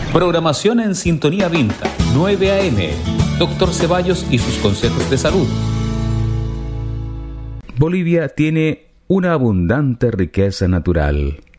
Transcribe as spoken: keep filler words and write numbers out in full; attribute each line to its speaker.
Speaker 1: Programación en Sintonía Vinta, nueve a eme. Doctor Ceballos y sus consejos de salud.
Speaker 2: Bolivia tiene una abundante riqueza natural.